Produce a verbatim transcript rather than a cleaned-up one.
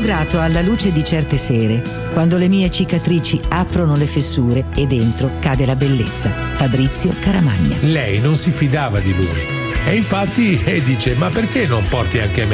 grato alla luce di certe sere, quando le mie cicatrici aprono le fessure e dentro cade la bellezza. Fabrizio Caramagna. Lei non si fidava di lui e infatti eh, dice: ma perché non porti anche me